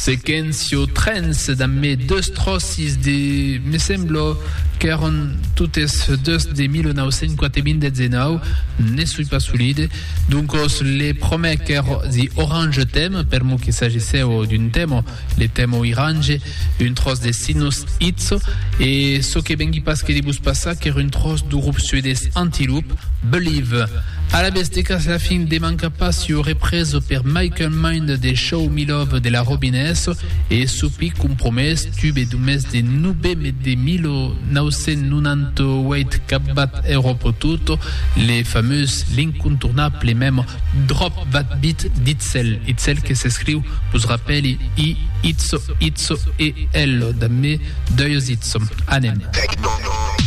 sequencio trens da me deux trossis de me semblo che erano tutte deux de 1949 ne suis pas solide donc les promets che di orange thème per mo che s'agissait d'un thème le thème orange une trosse de sinus itzo et ce che ben pas che di bus passa che era une trosse du groupe suédois Antiloop Believe. À la bestica la fin de Mancapasio represo per Michael Mind de Show Me Love de la Robines et Soupi compromes tube du mes de nube me de 1998 Cabbat Europe tutto les fameuses l'incontournable même Drop That Beat d'Itzel Itzel che s'écrit vous rappelle I Itzo et L da me deux Itzo anem.